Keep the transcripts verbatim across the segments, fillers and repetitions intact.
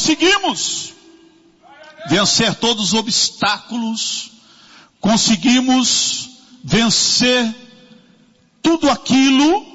conseguimos vencer todos os obstáculos, conseguimos vencer tudo aquilo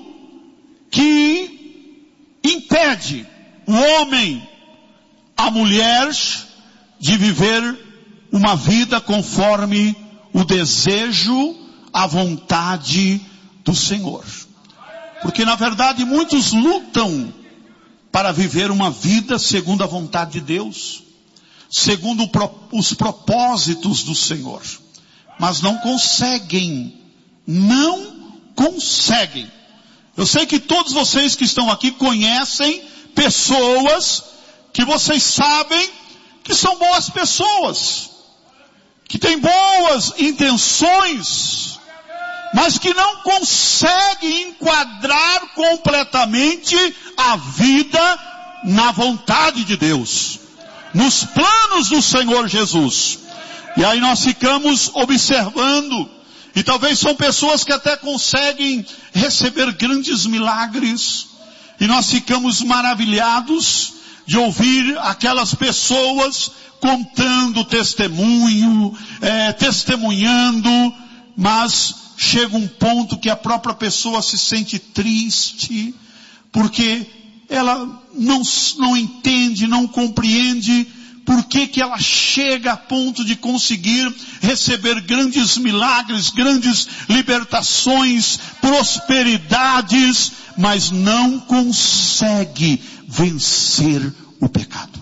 que impede o homem, a mulher, de viver uma vida conforme o desejo, a vontade do Senhor. Porque na verdade muitos lutam para viver uma vida segundo a vontade de Deus, segundo os propósitos do Senhor, mas não conseguem, não conseguem. Eu sei que todos vocês que estão aqui conhecem pessoas que vocês sabem que são boas pessoas, que têm boas intenções, mas que não conseguem enquadrar completamente a vida na vontade de Deus, nos planos do Senhor Jesus. E aí nós ficamos observando, e talvez são pessoas que até conseguem receber grandes milagres, e nós ficamos maravilhados de ouvir aquelas pessoas contando testemunho, é, testemunhando, mas chega um ponto que a própria pessoa se sente triste, porque ela não, não entende, não compreende por que que ela chega a ponto de conseguir receber grandes milagres, grandes libertações, prosperidades, mas não consegue vencer o pecado.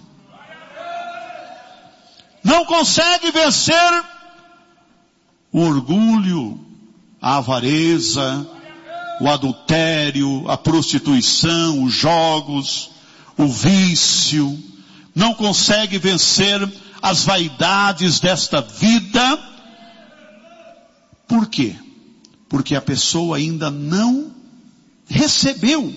Não consegue vencer o orgulho, a avareza, o adultério, a prostituição, os jogos, o vício. Não consegue vencer as vaidades desta vida. Por quê? Porque a pessoa ainda não recebeu,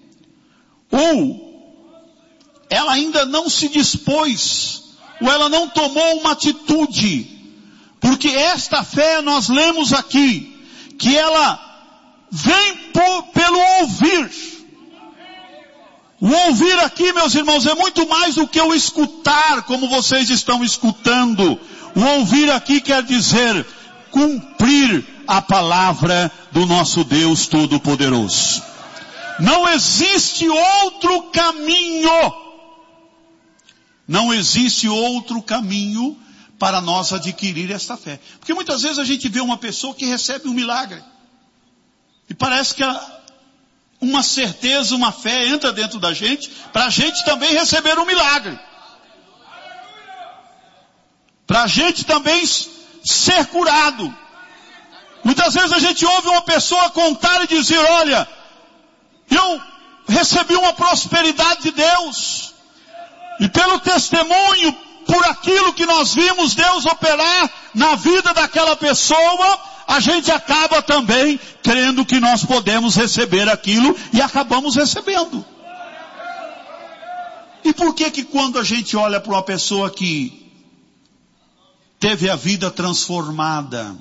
ou ela ainda não se dispôs, ou ela não tomou uma atitude. Porque esta fé, nós lemos aqui, que ela vem por, pelo ouvir. O ouvir aqui, meus irmãos, é muito mais do que o escutar, como vocês estão escutando. O ouvir aqui quer dizer cumprir a palavra do nosso Deus Todo-Poderoso. Não existe outro caminho. Não existe outro caminho para nós adquirir esta fé. Porque muitas vezes a gente vê uma pessoa que recebe um milagre. E parece que a, uma certeza, uma fé entra dentro da gente, para a gente também receber um milagre. Para a gente também ser curado. Muitas vezes a gente ouve uma pessoa contar e dizer, olha, eu recebi uma prosperidade de Deus. E pelo testemunho, por aquilo que nós vimos Deus operar na vida daquela pessoa, a gente acaba também crendo que nós podemos receber aquilo e acabamos recebendo. E por que que quando a gente olha para uma pessoa que teve a vida transformada,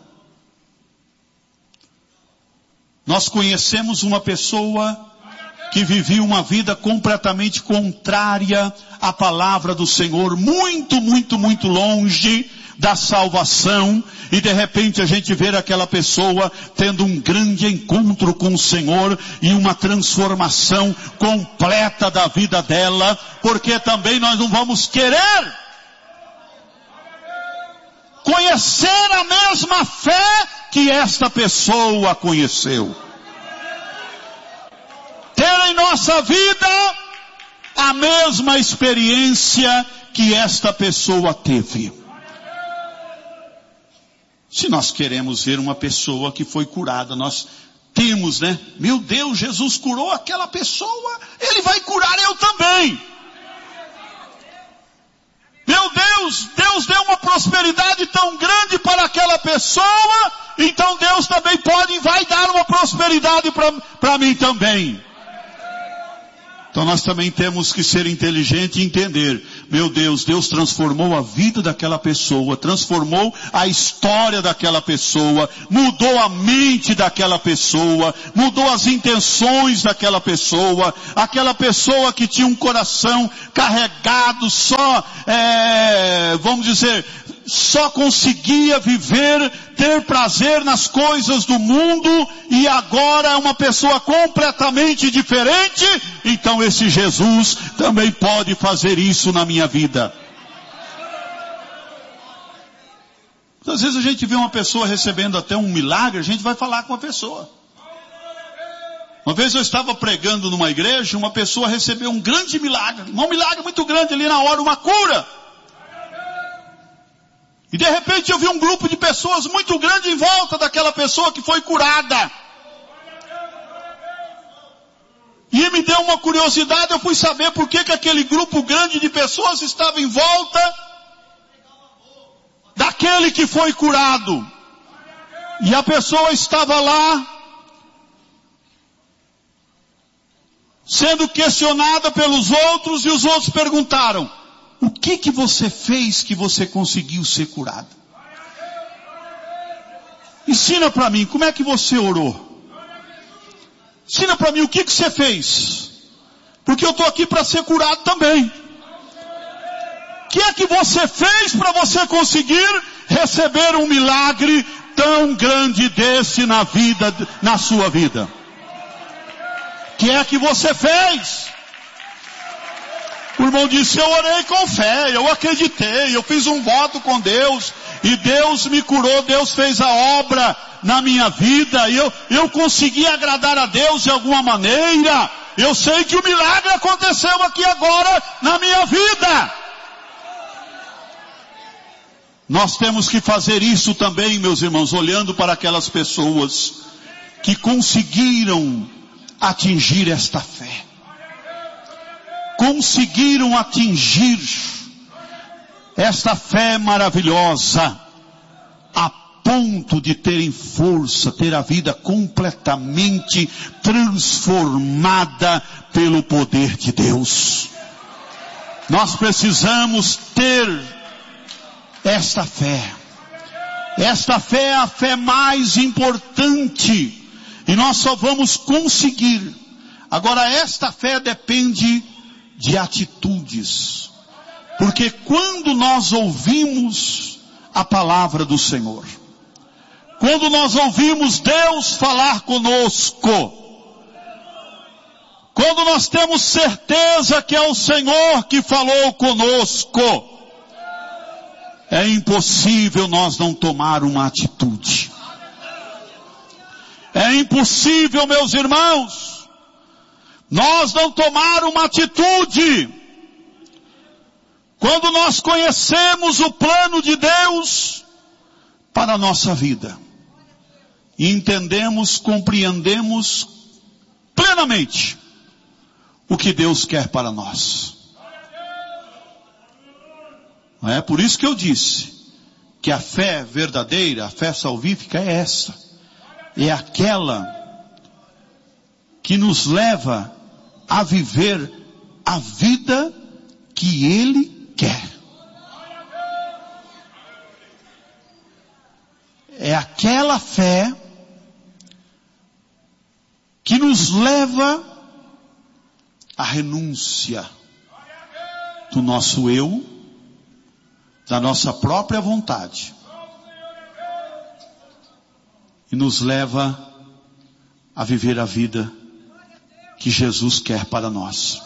nós conhecemos uma pessoa que vivia uma vida completamente contrária à palavra do Senhor, muito, muito, muito longe da salvação, e de repente a gente vê aquela pessoa tendo um grande encontro com o Senhor e uma transformação completa da vida dela, porque também nós não vamos querer conhecer a mesma fé que esta pessoa conheceu. Ter em nossa vida a mesma experiência que esta pessoa teve. Se nós queremos ver uma pessoa que foi curada, nós temos, né? Meu Deus, Jesus curou aquela pessoa, Ele vai curar eu também. Meu Deus, Deus deu uma prosperidade tão grande para aquela pessoa, então Deus também pode e vai dar uma prosperidade para mim também. Então nós também temos que ser inteligentes e entender. meu Deus, Deus transformou a vida daquela pessoa, transformou a história daquela pessoa, mudou a mente daquela pessoa, mudou as intenções daquela pessoa, aquela pessoa que tinha um coração carregado só, é, vamos dizer, só conseguia viver, ter prazer nas coisas do mundo, e agora é uma pessoa completamente diferente. Então esse Jesus também pode fazer isso na minha vida. Às vezes a gente vê uma pessoa recebendo até um milagre, a gente vai falar com a pessoa. Uma vez eu estava pregando numa igreja, uma pessoa recebeu um grande milagre, um milagre muito grande ali na hora, uma cura. E de repente eu vi um grupo de pessoas muito grande em volta daquela pessoa que foi curada. E me deu uma curiosidade, eu fui saber por que que aquele grupo grande de pessoas estava em volta daquele que foi curado. E a pessoa estava lá, sendo questionada pelos outros, e os outros perguntaram: o que que você fez que você conseguiu ser curado? Ensina para mim, como é que você orou? Ensina para mim o que que você fez. Porque eu estou aqui para ser curado também. O que é que você fez para você conseguir receber um milagre tão grande desse na vida, na sua vida? O que é que você fez? O irmão disse: eu orei com fé, eu acreditei, eu fiz um voto com Deus, e Deus me curou, Deus fez a obra na minha vida, e eu, eu consegui agradar a Deus de alguma maneira. Eu sei que o milagre aconteceu aqui agora na minha vida. Nós temos que fazer isso também, meus irmãos, olhando para aquelas pessoas que conseguiram atingir esta fé. Conseguiram atingir esta fé maravilhosa, a ponto de terem força, ter a vida completamente transformada pelo poder de Deus. Nós precisamos ter esta fé. Esta fé é a fé mais importante, e nós só vamos conseguir. Agora, esta fé depende de atitudes, porque quando nós ouvimos a palavra do Senhor, quando nós ouvimos Deus falar conosco, quando nós temos certeza que é o Senhor que falou conosco, é impossível nós não tomar uma atitude. É impossível, meus irmãos, nós não tomar uma atitude. Quando nós conhecemos o plano de Deus para a nossa vida, e entendemos, compreendemos plenamente o que Deus quer para nós. Não é por isso que eu disse que a fé verdadeira, a fé salvífica é essa. É aquela que nos leva a viver a vida que Ele quer. É aquela fé que nos leva à renúncia do nosso eu, da nossa própria vontade, e nos leva a viver a vida que Jesus quer para nós,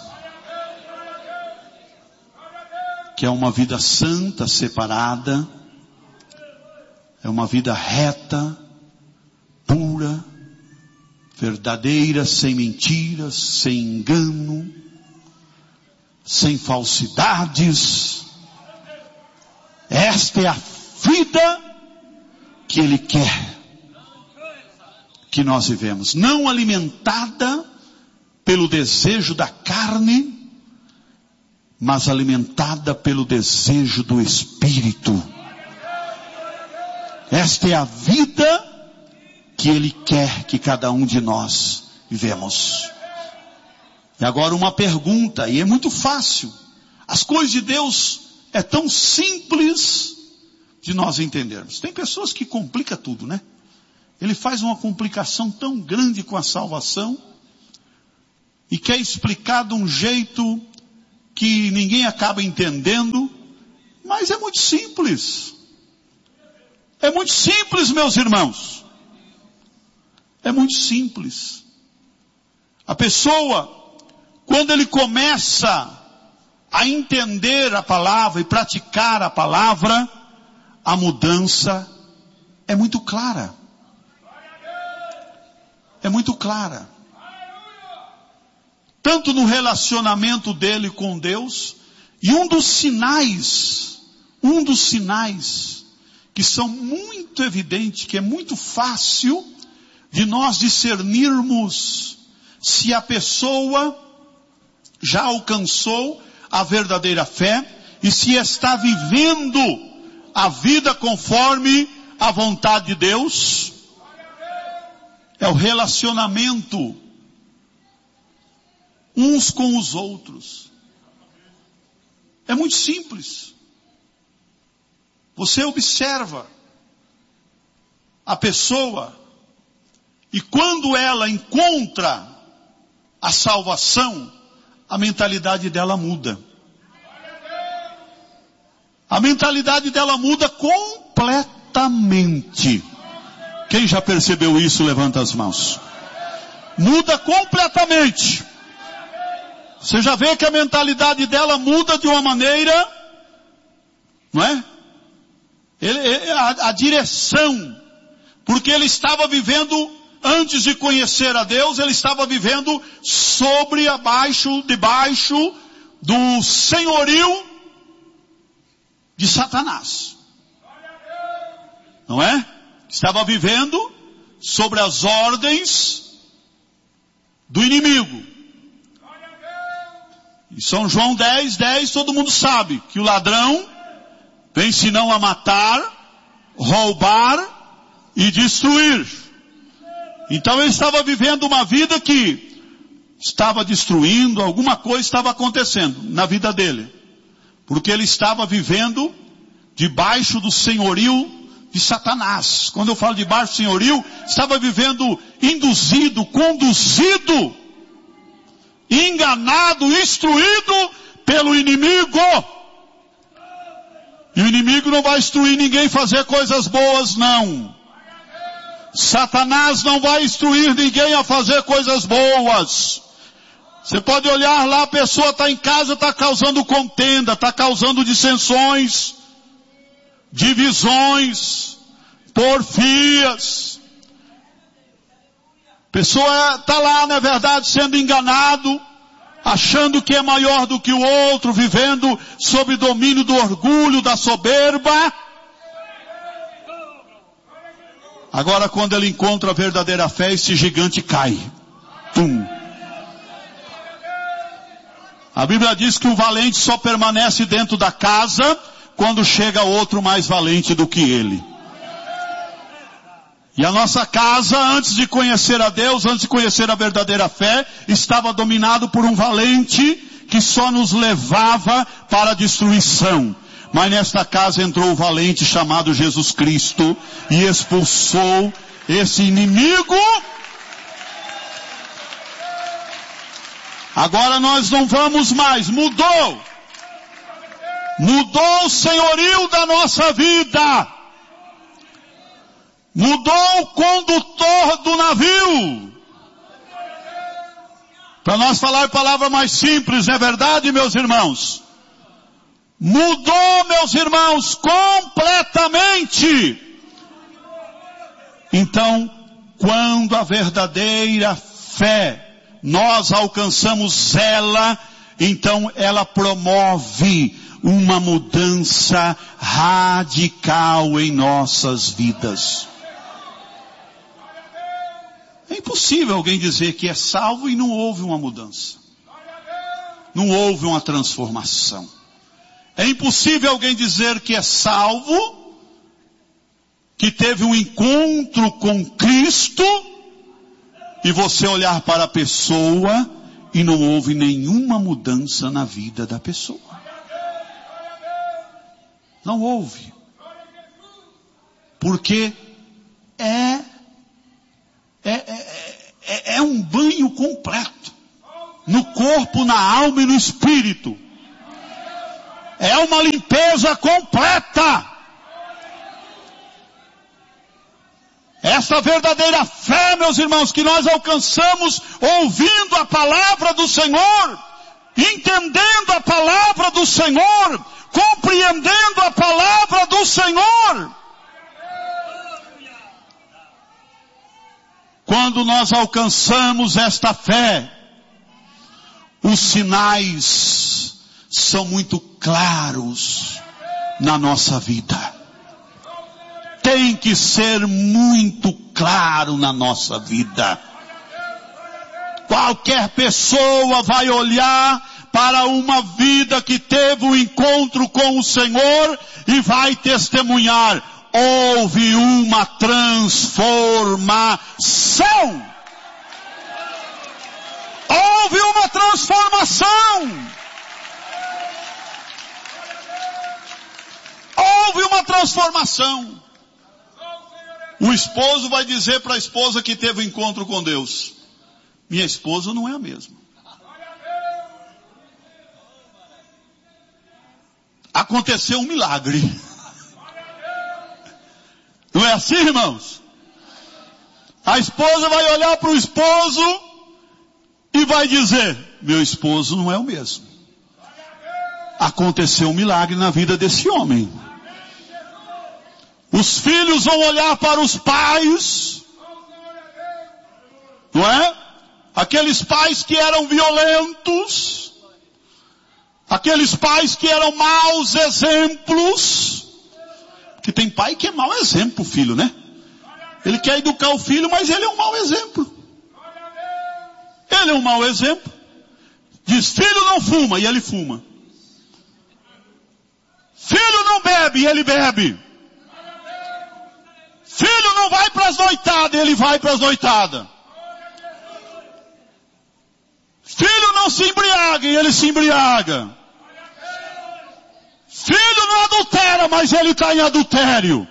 que é uma vida santa, separada, é uma vida reta, pura, verdadeira, sem mentiras, sem engano, sem falsidades. Esta é a vida que Ele quer que nós vivemos, não alimentada pelo desejo da carne, mas alimentada pelo desejo do Espírito. Esta é a vida que Ele quer que cada um de nós vivemos. E agora uma pergunta, e é muito fácil. As coisas de Deus é tão simples de nós entendermos. Tem pessoas que complicam tudo, né? Ele faz uma complicação tão grande com a salvação e quer explicar de um jeito que ninguém acaba entendendo, mas é muito simples. É muito simples, meus irmãos. É muito simples. A pessoa, quando ele começa a entender a palavra e praticar a palavra, a mudança é muito clara. É muito clara. Tanto no relacionamento dele com Deus, e um dos sinais, um dos sinais que são muito evidentes, que é muito fácil de nós discernirmos se a pessoa já alcançou a verdadeira fé e se está vivendo a vida conforme a vontade de Deus, é o relacionamento uns com os outros. É muito simples. Você observa a pessoa e quando ela encontra a salvação, a mentalidade dela muda. A mentalidade dela muda completamente. Quem já percebeu isso, levanta as mãos. Muda completamente. Você já vê que a mentalidade dela muda de uma maneira, não é? Ele, a, a direção, porque ele estava vivendo, antes de conhecer a Deus, ele estava vivendo sobre, abaixo, debaixo do senhorio de Satanás. Não é? Estava vivendo sobre as ordens do inimigo. Em São João dez, dez, todo mundo sabe que o ladrão vem senão a matar, roubar e destruir. Então ele estava vivendo uma vida que estava destruindo, alguma coisa estava acontecendo na vida dele. Porque ele estava vivendo debaixo do senhorio de Satanás. Quando eu falo debaixo do senhorio, estava vivendo induzido, conduzido, enganado, instruído pelo inimigo. E o inimigo não vai instruir ninguém a fazer coisas boas, não. Satanás não vai instruir ninguém a fazer coisas boas. Você pode olhar lá, a pessoa está em casa, está causando contenda, está causando dissensões, divisões, porfias. A pessoa está lá, na verdade, sendo enganado, achando que é maior do que o outro, vivendo sob domínio do orgulho, da soberba. Agora, quando ele encontra a verdadeira fé, esse gigante cai. Tum. A Bíblia diz que o valente só permanece dentro da casa quando chega outro mais valente do que ele. E a nossa casa, antes de conhecer a Deus, antes de conhecer a verdadeira fé, estava dominado por um valente que só nos levava para a destruição. Mas nesta casa entrou o valente chamado Jesus Cristo e expulsou esse inimigo. Agora nós não vamos mais, mudou. Mudou o senhorio da nossa vida. Mudou o condutor do navio. Para nós falar a palavra mais simples, não é verdade, meus irmãos? Mudou, meus irmãos, completamente. Então, quando a verdadeira fé nós alcançamos ela, então ela promove uma mudança radical em nossas vidas. É impossível alguém dizer que é salvo e não houve uma mudança. Não houve uma transformação. É impossível alguém dizer que é salvo, que teve um encontro com Cristo, e você olhar para a pessoa e não houve nenhuma mudança na vida da pessoa. Não houve. Porque é, é, é, é, é um banho completo. No corpo, na alma e no espírito. É uma limpeza completa. Essa verdadeira fé, meus irmãos, que nós alcançamos ouvindo a palavra do Senhor, entendendo a palavra do Senhor, compreendendo a palavra do Senhor. Quando nós alcançamos esta fé, os sinais são muito claros na nossa vida. Tem que ser muito claro na nossa vida. Qualquer pessoa vai olhar para uma vida que teve um encontro com o Senhor e vai testemunhar. Houve uma transformação. Houve uma transformação. Houve uma transformação. O esposo vai dizer para a esposa que teve um encontro com Deus: minha esposa não é a mesma. Aconteceu um milagre. Não é assim, irmãos? A esposa vai olhar para o esposo e vai dizer: meu esposo não é o mesmo. Aconteceu um milagre na vida desse homem. Os filhos vão olhar para os pais, não é? Aqueles pais que eram violentos, aqueles pais que eram maus exemplos, que tem pai que é mau exemplo, filho, né? Ele quer educar o filho, mas ele é um mau exemplo. Ele é um mau exemplo. Diz: filho não fuma, e ele fuma. Filho não bebe, e ele bebe. Filho não vai para as noitadas, ele vai para as noitadas. Filho não se embriaga, e ele se embriaga. Filho não adultera, mas ele está em adultério.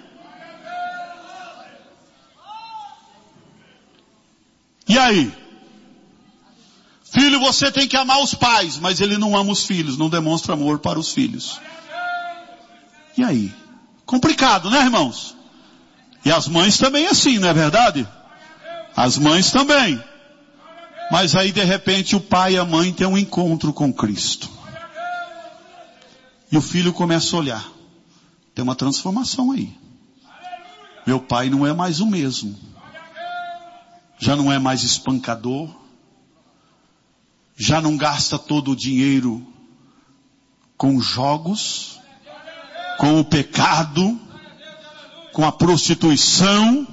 E aí? Filho, você tem que amar os pais, mas ele não ama os filhos, não demonstra amor para os filhos. E aí? Complicado, né, irmãos? E as mães também assim, não é verdade? As mães também. Mas aí de repente o pai e a mãe têm um encontro com Cristo. E o filho começa a olhar. Tem uma transformação aí. Meu pai não é mais o mesmo. Já não é mais espancador. Já não gasta todo o dinheiro com jogos, com o pecado, com a prostituição.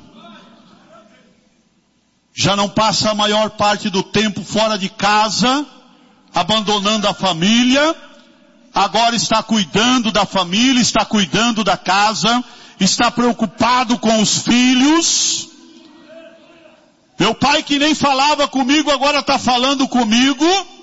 Já não passa a maior parte do tempo fora de casa, abandonando a família. Agora está cuidando da família, está cuidando da casa, está preocupado com os filhos. Meu pai que nem falava comigo, agora está falando comigo.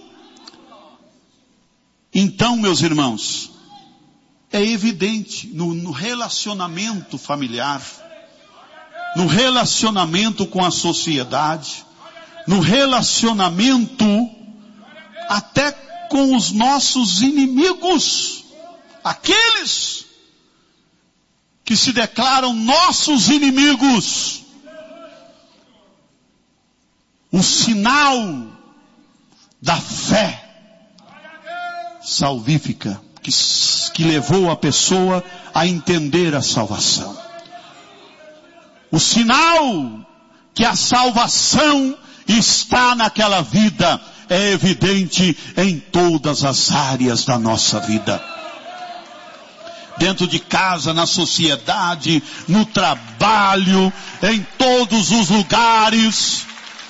Então, meus irmãos, é evidente no, no relacionamento familiar, no relacionamento com a sociedade, no relacionamento até com os nossos inimigos, aqueles que se declaram nossos inimigos. O sinal da fé salvífica que, que levou a pessoa a entender a salvação. O sinal que a salvação está naquela vida é evidente em todas as áreas da nossa vida. Dentro de casa, na sociedade, no trabalho, em todos os lugares.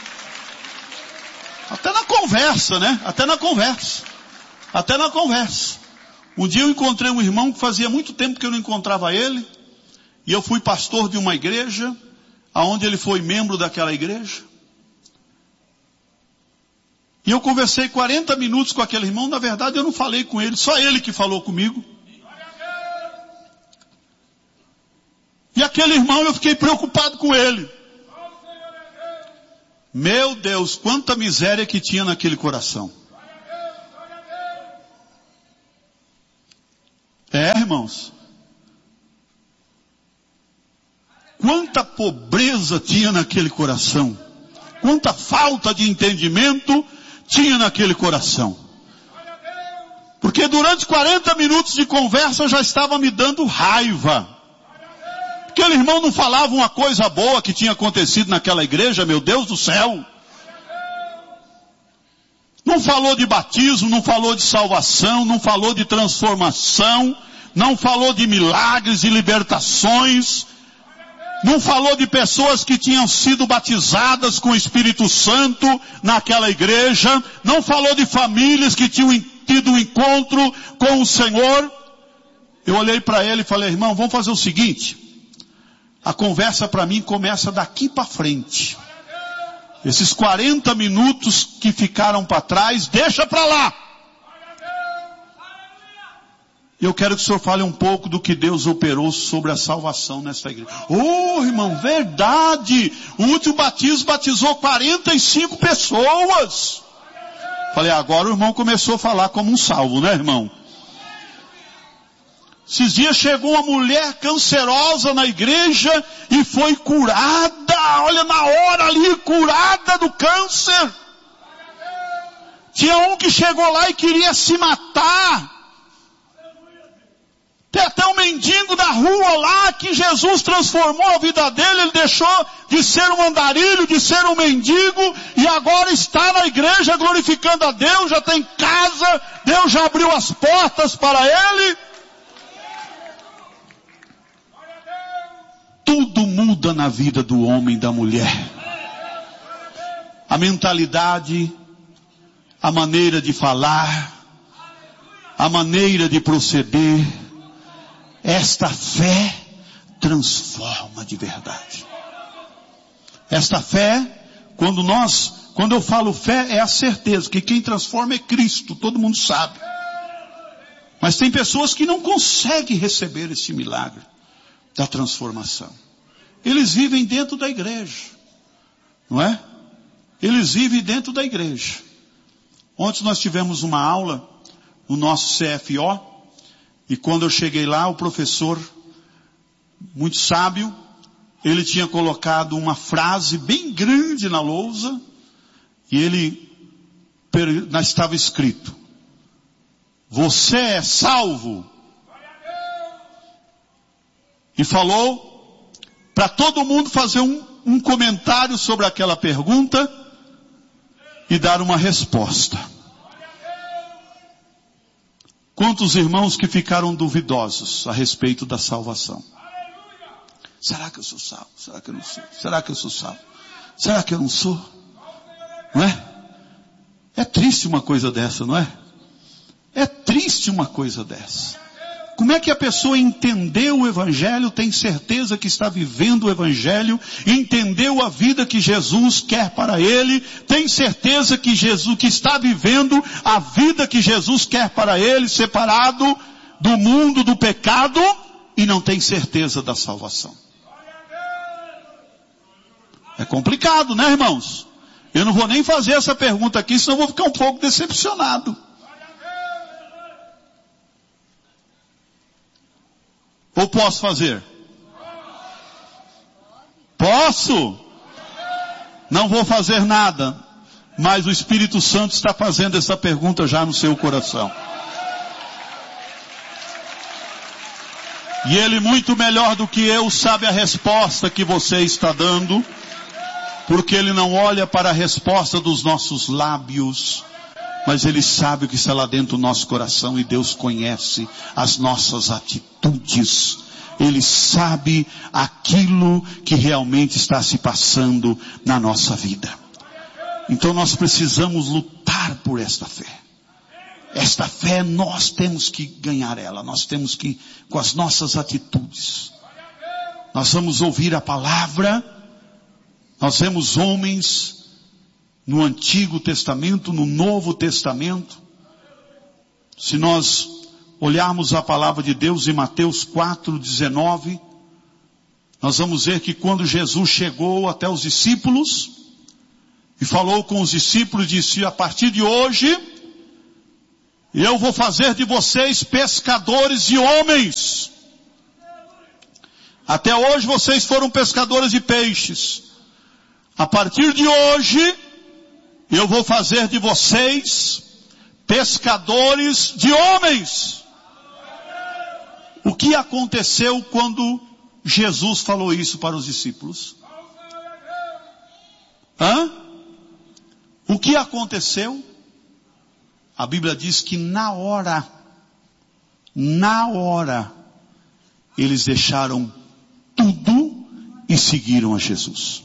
Até na conversa, né? Até na conversa. Até na conversa. Um dia eu encontrei um irmão que fazia muito tempo que eu não encontrava ele. E eu fui pastor de uma igreja, aonde ele foi membro daquela igreja. E eu conversei quarenta minutos com aquele irmão. Na verdade eu não falei com ele, só ele que falou comigo. aquele irmão, eu fiquei preocupado com ele. Meu Deus, quanta miséria que tinha naquele coração. É, irmãos. Quanta pobreza tinha naquele coração. Quanta falta de entendimento tinha naquele coração. Porque durante quarenta minutos de conversa já estava me dando raiva. Aquele irmão não falava uma coisa boa que tinha acontecido naquela igreja, meu Deus do céu. Não falou de batismo, não falou de salvação, não falou de transformação, não falou de milagres e libertações, não falou de pessoas que tinham sido batizadas com o Espírito Santo naquela igreja, não falou de famílias que tinham tido um encontro com o Senhor. Eu olhei para ele e falei, irmão, vamos fazer o seguinte, a conversa para mim começa daqui para frente. Esses quarenta minutos que ficaram para trás, deixa para lá. Eu quero que o senhor fale um pouco do que Deus operou sobre a salvação nesta igreja. Oh, irmão, verdade. O último batismo batizou quarenta e cinco pessoas. Falei, agora o irmão começou a falar como um salvo, né, irmão? Esses dias chegou uma mulher cancerosa na igreja e foi curada. Olha, na hora ali, curada do câncer. Tinha um que chegou lá e queria se matar. Tem até um mendigo da rua lá que Jesus transformou a vida dele. Ele deixou de ser um andarilho, de ser um mendigo, e agora está na igreja glorificando a Deus. Já tem casa, Deus já abriu as portas para ele. Tudo muda na vida do homem e da mulher. A mentalidade, a maneira de falar, a maneira de proceder. Esta fé transforma de verdade. Esta fé, quando nós, quando eu falo fé, é a certeza que quem transforma é Cristo, todo mundo sabe. Mas tem pessoas que não conseguem receber esse milagre da transformação. Eles vivem dentro da igreja, não é? Eles vivem dentro da igreja. Ontem nós tivemos uma aula no nosso C F O, e quando eu cheguei lá, o professor, muito sábio, ele tinha colocado uma frase bem grande na lousa, e ele, estava escrito, você é salvo? E falou para todo mundo fazer um, um comentário sobre aquela pergunta e dar uma resposta. Quantos irmãos que ficaram duvidosos a respeito da salvação? Será que eu sou salvo? Será que eu não sou? Será que eu sou salvo? Será que eu não sou? Não é? É triste uma coisa dessa, não é? É triste uma coisa dessa. Como é que a pessoa entendeu o Evangelho, tem certeza que está vivendo o Evangelho, entendeu a vida que Jesus quer para ele, tem certeza que Jesus, que está vivendo a vida que Jesus quer para ele, separado do mundo, do pecado, e não tem certeza da salvação? É complicado, né, irmãos? Eu não vou nem fazer essa pergunta aqui, senão eu vou ficar um pouco decepcionado. Ou posso fazer? Posso? Não vou fazer nada, mas o Espírito Santo está fazendo essa pergunta já no seu coração. E Ele muito melhor do que eu sabe a resposta que você está dando, porque Ele não olha para a resposta dos nossos lábios, mas Ele sabe o que está lá dentro do nosso coração, e Deus conhece as nossas atitudes. Ele sabe aquilo que realmente está se passando na nossa vida. Então nós precisamos lutar por esta fé. Esta fé nós temos que ganhar ela. Nós temos que, com as nossas atitudes. Nós vamos ouvir a palavra. Nós vemos homens no Antigo Testamento, no Novo Testamento. Se nós olharmos a palavra de Deus em Mateus quatro, dezenove, nós vamos ver que quando Jesus chegou até os discípulos e falou com os discípulos, disse: a partir de hoje, eu vou fazer de vocês pescadores de homens. Até hoje vocês foram pescadores de peixes. A partir de hoje, eu vou fazer de vocês pescadores de homens. O que aconteceu quando Jesus falou isso para os discípulos? Hã? O que aconteceu? A Bíblia diz que na hora, na hora, eles deixaram tudo e seguiram a Jesus.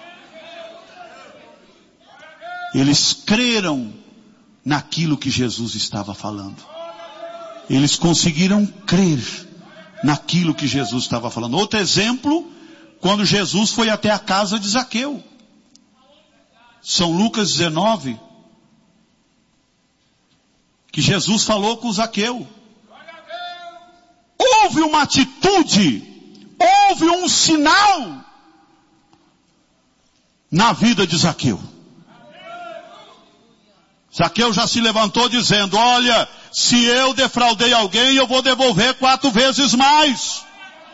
Eles creram naquilo que Jesus estava falando. Eles conseguiram crer naquilo que Jesus estava falando. Outro exemplo, quando Jesus foi até a casa de Zaqueu. São Lucas dezenove, que Jesus falou com Zaqueu. Houve uma atitude, houve um sinal na vida de Zaqueu. Zaqueu já se levantou dizendo: olha, se eu defraudei alguém, eu vou devolver quatro vezes mais.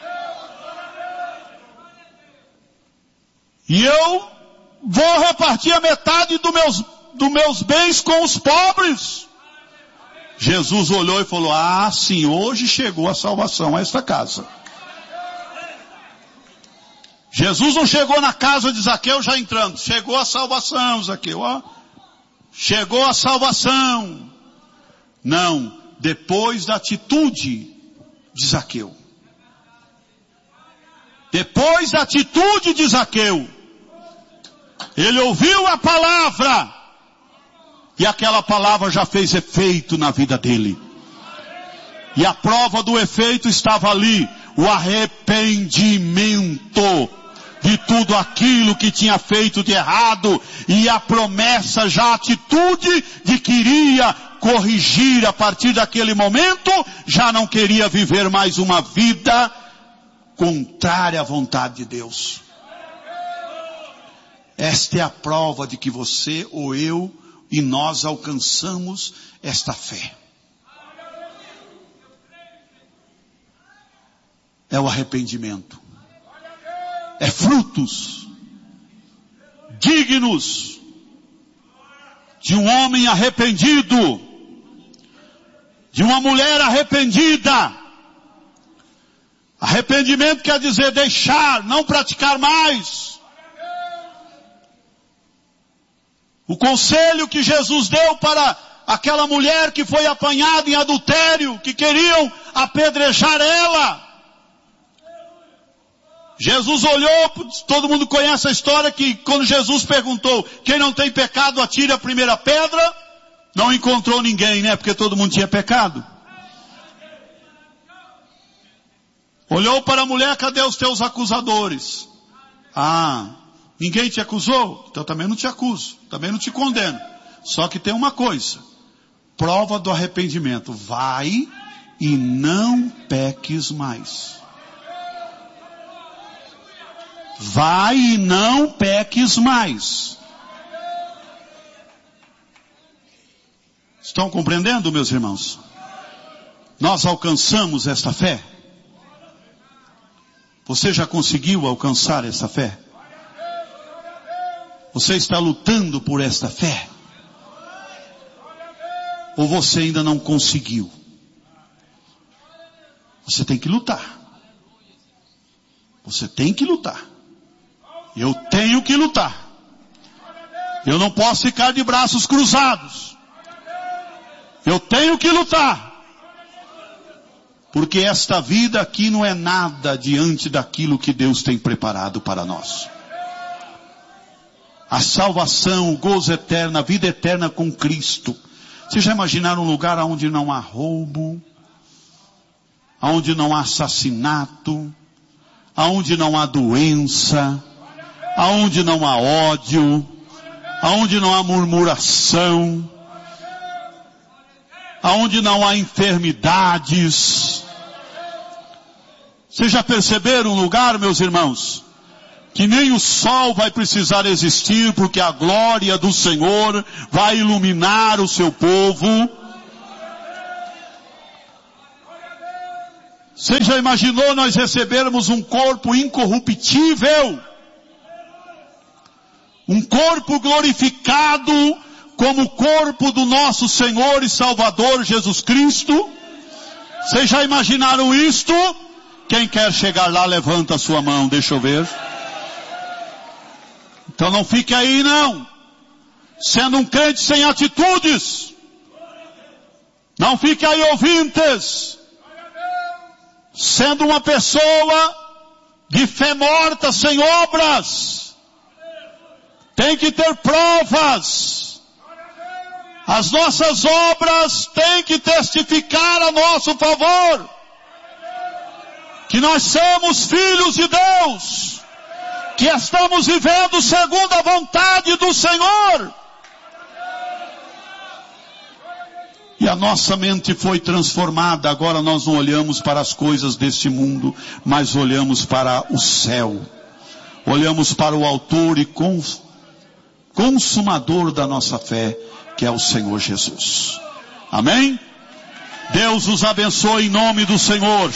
E eu vou repartir a metade dos meus, dos meus bens com os pobres. Jesus olhou e falou: ah, sim, hoje chegou a salvação a esta casa. Jesus não chegou na casa de Zaqueu já entrando. Chegou a salvação, Zaqueu, ó. Chegou a salvação. Não, depois da atitude de Zaqueu. Depois da atitude de Zaqueu. Ele ouviu a palavra. E aquela palavra já fez efeito na vida dele. E a prova do efeito estava ali. O arrependimento de tudo aquilo que tinha feito de errado. E a promessa, já a atitude de que iria corrigir a partir daquele momento. Já não queria viver mais uma vida contrária à vontade de Deus. Esta é a prova de que você ou eu e nós alcançamos esta fé. É o arrependimento. É frutos dignos de um homem arrependido, de uma mulher arrependida. Arrependimento quer dizer deixar, não praticar mais. O conselho que Jesus deu para aquela mulher que foi apanhada em adultério, que queriam apedrejar ela. Jesus olhou, todo mundo conhece a história que quando Jesus perguntou: quem não tem pecado atire a primeira pedra, não encontrou ninguém, né? Porque todo mundo tinha pecado. Olhou para a mulher: cadê os teus acusadores? Ah, ninguém te acusou? Então também não te acuso, também não te condeno. Só que tem uma coisa: prova do arrependimento. Vai e não peques mais. Vai e não peques mais. Estão compreendendo, meus irmãos? Nós alcançamos esta fé. Você já conseguiu alcançar essa fé? Você está lutando por esta fé? Ou você ainda não conseguiu? Você tem que lutar. Você tem que lutar. Eu tenho que lutar. Eu não posso ficar de braços cruzados. Eu tenho que lutar. Porque esta vida aqui não é nada diante daquilo que Deus tem preparado para nós. A salvação, o gozo eterno, a vida eterna com Cristo. Vocês já imaginaram um lugar onde não há roubo? Onde não há assassinato? Onde não há doença? Onde não há ódio? Onde não há murmuração? Onde não há enfermidades? Vocês já perceberam um lugar, meus irmãos, que nem o sol vai precisar existir, porque a glória do Senhor vai iluminar o seu povo? Você já imaginou nós recebermos um corpo incorruptível? Um corpo glorificado como o corpo do nosso Senhor e Salvador Jesus Cristo? Vocês já imaginaram isto? Quem quer chegar lá, levanta a sua mão, deixa eu ver. Então não fique aí não, sendo um crente sem atitudes. Não fique aí, ouvintes, sendo uma pessoa de fé morta, sem obras. Tem que ter provas. As nossas obras têm que testificar a nosso favor que nós somos filhos de Deus, que estamos vivendo segundo a vontade do Senhor. E a nossa mente foi transformada. Agora nós não olhamos para as coisas deste mundo, mas olhamos para o céu. Olhamos para o autor e consumador da nossa fé, que é o Senhor Jesus. Amém? Deus os abençoe em nome do Senhor.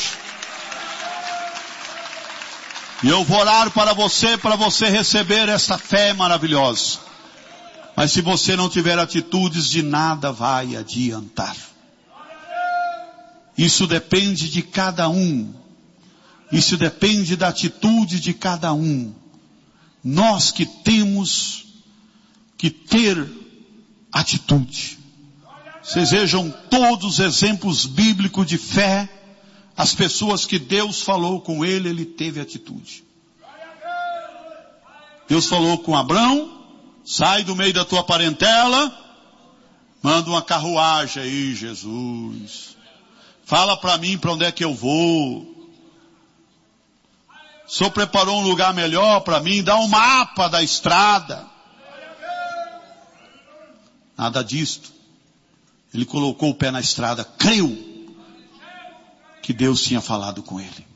E eu vou orar para você, para você receber essa fé maravilhosa. Mas se você não tiver atitudes, de nada vai adiantar. Isso depende de cada um. Isso depende da atitude de cada um. Nós que temos que ter atitude. Vocês vejam todos os exemplos bíblicos de fé. As pessoas que Deus falou com ele, ele teve atitude. Deus falou com Abrão: sai do meio da tua parentela, manda uma carruagem aí, Jesus. Fala para mim para onde é que eu vou. O Senhor preparou um lugar melhor para mim, dá um mapa da estrada. Nada disto. Ele colocou o pé na estrada, creu que Deus tinha falado com ele.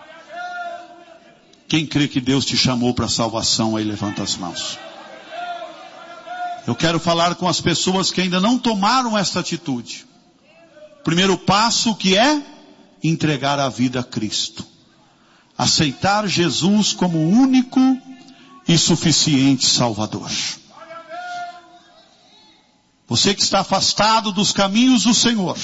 Quem crê que Deus te chamou para a salvação, aí levanta as mãos. Eu quero falar com as pessoas que ainda não tomaram esta atitude. Primeiro passo, que é entregar a vida a Cristo. Aceitar Jesus como o único e suficiente Salvador. Você que está afastado dos caminhos do Senhor,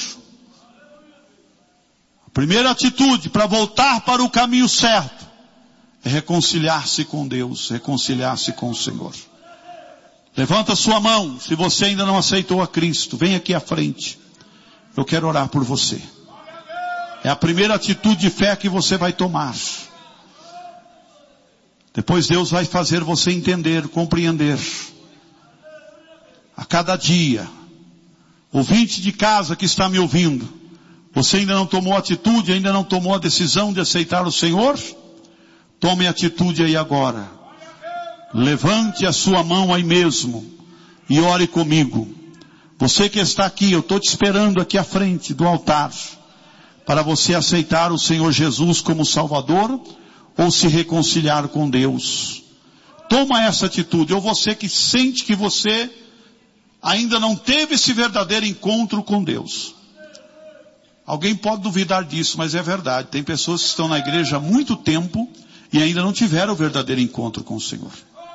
a primeira atitude para voltar para o caminho certo é reconciliar-se com Deus, reconciliar-se com o Senhor. Levanta sua mão, se você ainda não aceitou a Cristo, vem aqui à frente. Eu quero orar por você. É a primeira atitude de fé que você vai tomar. Depois Deus vai fazer você entender, compreender. A cada dia, ouvinte de casa que está me ouvindo, você ainda não tomou atitude, ainda não tomou a decisão de aceitar o Senhor? Tome atitude aí agora. Levante a sua mão aí mesmo e ore comigo. Você que está aqui, eu estou te esperando aqui à frente do altar, para você aceitar o Senhor Jesus como Salvador ou se reconciliar com Deus. Toma essa atitude. Ou você que sente que você ainda não teve esse verdadeiro encontro com Deus. Alguém pode duvidar disso, mas é verdade. Tem pessoas que estão na igreja há muito tempo e ainda não tiveram o verdadeiro encontro com o Senhor.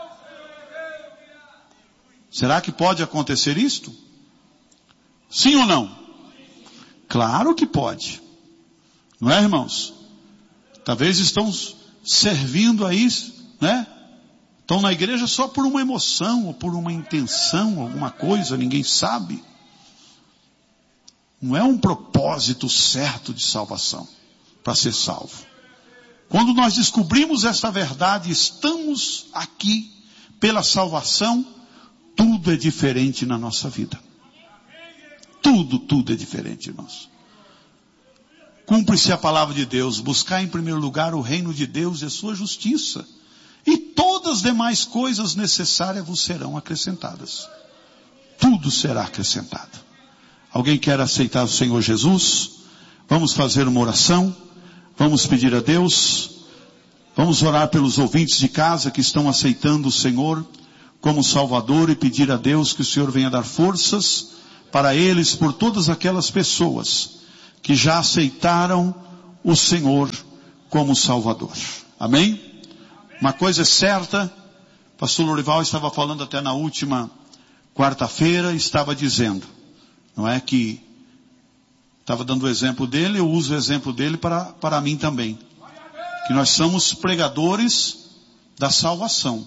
Será que pode acontecer isto? Sim ou não? Claro que pode. Não é, irmãos? Talvez estão servindo aí, né? Estão na igreja só por uma emoção ou por uma intenção, alguma coisa, ninguém sabe. Não é um propósito certo de salvação, para ser salvo. Quando nós descobrimos esta verdade, estamos aqui pela salvação, tudo é diferente na nossa vida. Tudo, tudo é diferente em nós. Cumpre-se a palavra de Deus, buscar em primeiro lugar o reino de Deus e a sua justiça. E todas as demais coisas necessárias vos serão acrescentadas. Tudo será acrescentado. Alguém quer aceitar o Senhor Jesus? Vamos fazer uma oração. Vamos pedir a Deus, vamos orar pelos ouvintes de casa que estão aceitando o Senhor como Salvador e pedir a Deus que o Senhor venha dar forças para eles, por todas aquelas pessoas que já aceitaram o Senhor como Salvador. Amém? Uma coisa é certa, pastor Lorival estava falando até na última quarta-feira, estava dizendo, não é que estava dando o exemplo dele, eu uso o exemplo dele para, para mim também. Que nós somos pregadores da salvação.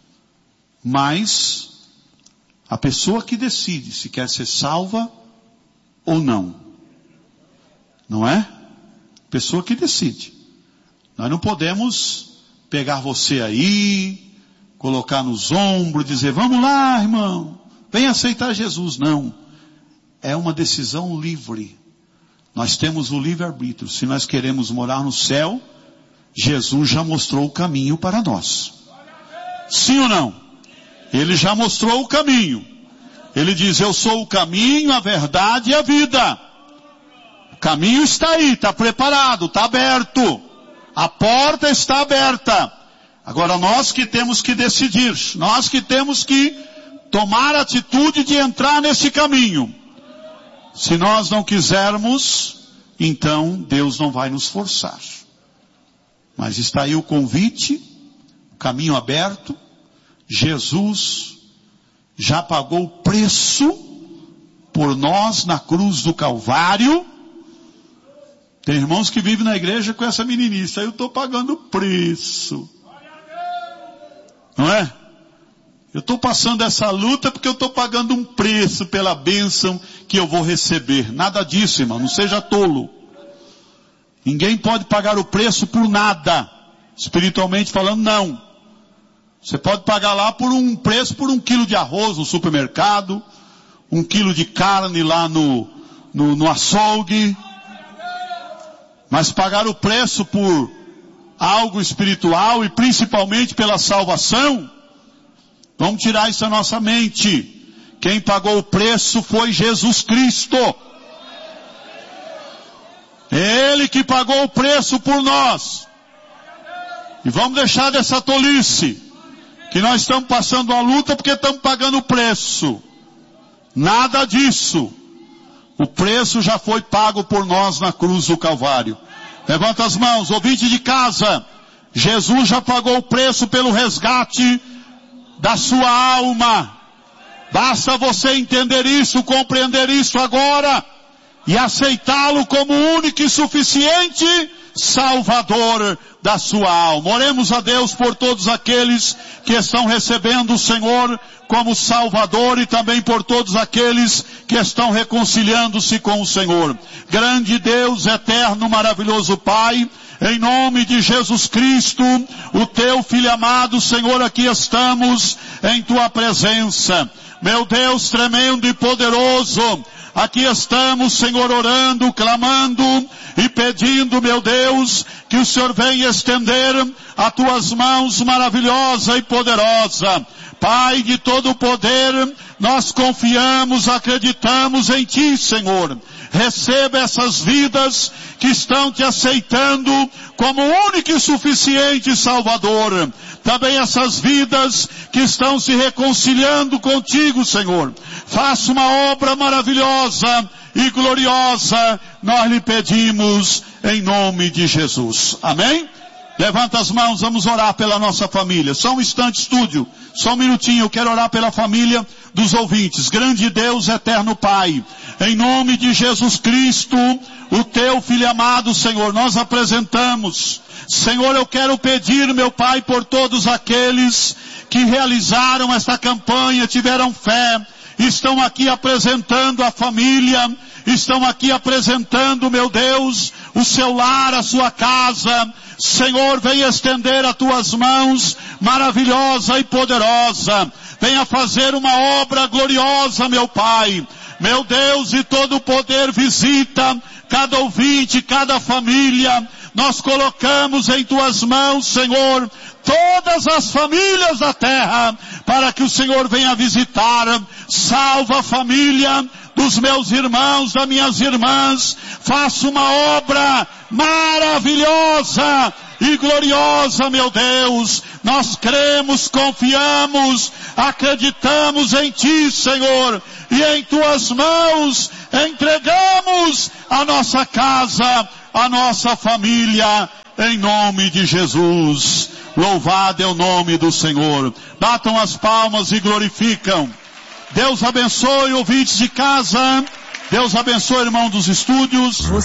Mas a pessoa que decide se quer ser salva ou não. Não é? Pessoa que decide. Nós não podemos pegar você aí, colocar nos ombros, dizer, vamos lá, irmão, vem aceitar Jesus. Não. É uma decisão livre. Nós temos o livre-arbítrio. Se nós queremos morar no céu, Jesus já mostrou o caminho para nós. Sim ou não? Ele já mostrou o caminho. Ele diz, eu sou o caminho, a verdade e a vida. O caminho está aí, está preparado, está aberto. A porta está aberta. Agora nós que temos que decidir, nós que temos que tomar a atitude de entrar nesse caminho. Se nós não quisermos, então Deus não vai nos forçar. Mas está aí o convite, o caminho aberto. Jesus já pagou o preço por nós na cruz do Calvário. Tem irmãos que vivem na igreja com essa meninice. Aí eu estou pagando o preço. Não é? Eu estou passando essa luta porque eu estou pagando um preço pela bênção que eu vou receber. Nada disso, irmão. Não seja tolo. Ninguém pode pagar o preço por nada. Espiritualmente falando, não. Você pode pagar lá por um preço por um quilo de arroz no supermercado, um quilo de carne lá no, no, no açougue. Mas pagar o preço por algo espiritual e principalmente pela salvação, vamos tirar isso da nossa mente. Quem pagou o preço foi Jesus Cristo. Ele que pagou o preço por nós. E vamos deixar dessa tolice, que nós estamos passando a luta porque estamos pagando o preço. Nada disso. O preço já foi pago por nós na cruz do Calvário. Levanta as mãos, ouvinte de casa. Jesus já pagou o preço pelo resgate da sua alma. Basta você entender isso, compreender isso agora e aceitá-lo como único e suficiente Salvador da sua alma. Oremos a Deus por todos aqueles que estão recebendo o Senhor como Salvador e também por todos aqueles que estão reconciliando-se com o Senhor. Grande Deus, eterno, maravilhoso Pai, em nome de Jesus Cristo, o teu Filho amado, Senhor, aqui estamos em tua presença. Meu Deus tremendo e poderoso, aqui estamos, Senhor, orando, clamando e pedindo, meu Deus, que o Senhor venha estender as tuas mãos maravilhosa e poderosa. Pai de todo o poder, nós confiamos, acreditamos em Ti, Senhor. Receba essas vidas que estão Te aceitando como único e suficiente Salvador. Também essas vidas que estão se reconciliando contigo, Senhor. Faça uma obra maravilhosa e gloriosa, nós lhe pedimos em nome de Jesus. Amém? Levanta as mãos, vamos orar pela nossa família. Só um instante, estúdio. Só um minutinho, eu quero orar pela família dos ouvintes. Grande Deus, eterno Pai, em nome de Jesus Cristo, o teu Filho amado, Senhor, nós apresentamos. Senhor, eu quero pedir, meu Pai, por todos aqueles que realizaram esta campanha, tiveram fé, estão aqui apresentando a família, estão aqui apresentando, meu Deus, o seu lar, a sua casa. Senhor, venha estender as tuas mãos maravilhosa e poderosa. Venha fazer uma obra gloriosa, meu Pai. Meu Deus, e todo o poder visita cada ouvinte, cada família. Nós colocamos em tuas mãos, Senhor, todas as famílias da terra, para que o Senhor venha visitar. Salva a família do dos meus irmãos, das minhas irmãs. Faça uma obra maravilhosa e gloriosa, meu Deus. Nós cremos, confiamos, acreditamos em Ti, Senhor, e em Tuas mãos entregamos a nossa casa, a nossa família, em nome de Jesus. Louvado é o nome do Senhor. Batam as palmas e glorificam. Deus abençoe, ouvintes de casa. Deus abençoe, irmão dos estúdios.